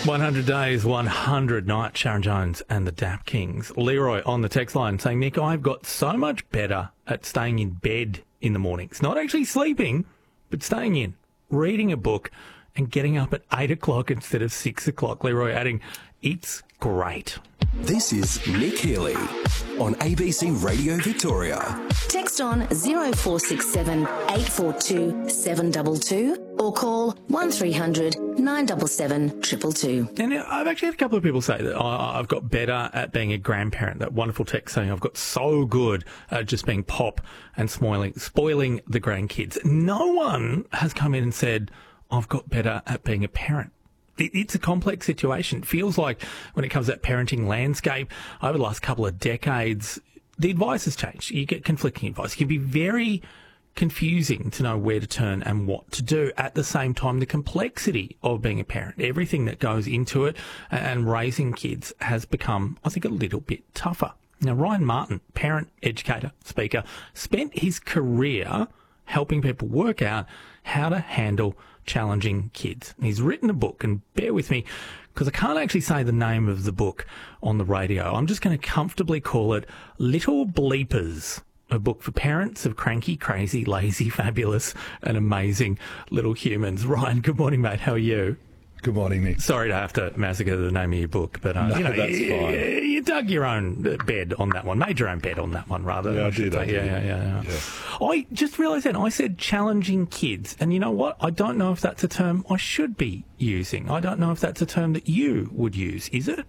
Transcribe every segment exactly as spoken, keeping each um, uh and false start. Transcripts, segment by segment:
one hundred days, one hundred nights, Sharon Jones and the Dap Kings. Leroy on the text line saying, Nick, I've got so much better at staying in bed in the mornings. Not actually sleeping, but staying in, reading a book and getting up at eight o'clock instead of six o'clock. Leroy adding, it's great. This is Nick Healy on A B C Radio Victoria. Text on zero four six seven, eight four two, seven two two or call one three hundred, nine seven seven, two two two. And I've actually had a couple of people say that I- I've got better at being a grandparent. That wonderful text saying I've got so good at just being pop and spoiling, spoiling the grandkids. No one has come in and said I've got better at being a parent. It's a complex situation. It feels like when it comes to that parenting landscape over the last couple of decades, the advice has changed. You get conflicting advice. It can be very confusing to know where to turn and what to do. At the same time, the complexity of being a parent, everything that goes into it and raising kids has become, I think, a little bit tougher. Now, Ryan Martin, parent, educator, speaker, spent his career helping people work out how to handle challenging kids. He's written a book, and bear with me because I can't actually say the name of the book on the radio. I'm just going to comfortably call it Little Bleepers, a book for parents of cranky, crazy, lazy, fabulous and amazing little humans. Ryan, good morning, mate. How are you? Good morning, Nick. Sorry to have to massacre the name of your book, but uh, No, you know, that's you, fine. you dug your own bed on that one, made your own bed on that one, rather. Yeah, I should did, I say. Yeah, did. yeah, yeah, yeah. Yeah. I just realised that I said challenging kids, and you know what? I don't know if that's a term I should be using. I don't know if that's a term that you would use. Is it?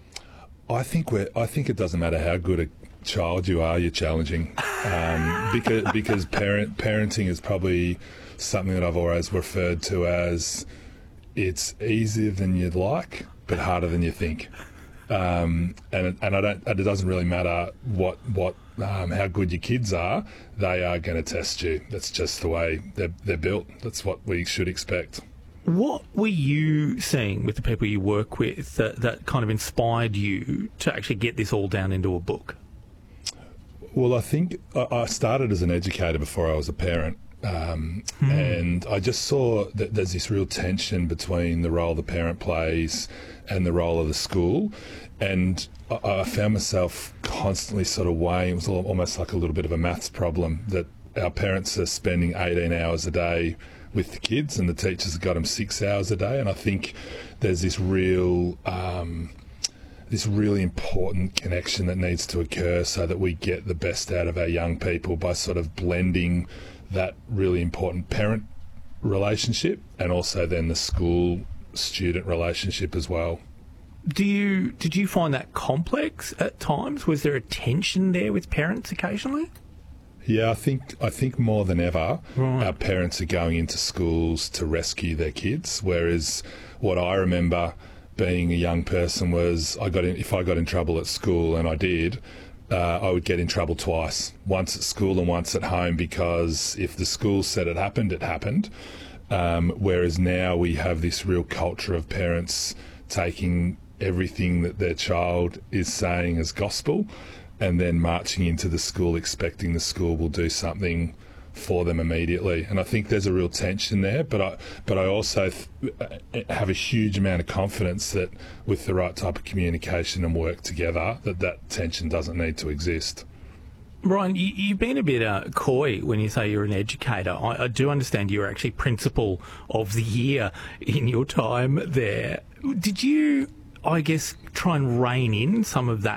I think we're. I think it doesn't matter how good a child you are, you're challenging, um, because because parent parenting is probably something that I've always referred to as it's easier than you'd like, but harder than you think. Um, and and I don't. And it doesn't really matter what what um, how good your kids are. They are going to test you. That's just the way they're they're built. That's what we should expect. What were you seeing with the people you work with that, that kind of inspired you to actually get this all down into a book? Well, I think I I started as an educator before I was a parent. Um, Hmm. And I just saw that there's this real tension between the role the parent plays and the role of the school. And I, I found myself constantly sort of weighing, it was al- almost like a little bit of a maths problem, that our parents are spending eighteen hours a day with the kids and the teachers have got them six hours a day. And I think there's this real... Um, this really important connection that needs to occur so that we get the best out of our young people by sort of blending that really important parent relationship and also then the school-student relationship as well. Do you did you find that complex at times? Was there a tension there with parents occasionally? Yeah, I think I think more than ever, Right. our parents are going into schools to rescue their kids, whereas what I remember being a young person was I got in, if I got in trouble at school, and I did, uh, I would get in trouble twice, once at school and once at home, because if the school said it happened, it happened. Um, whereas now we have this real culture of parents taking everything that their child is saying as gospel and then marching into the school expecting the school will do something for them immediately. And I think there's a real tension there, but I but I also th- have a huge amount of confidence that with the right type of communication and work together, that that tension doesn't need to exist. Ryan, you, you've been a bit uh, coy when you say you're an educator. I, I do understand you're actually principal of the year in your time there. Did you, I guess, try and rein in some of that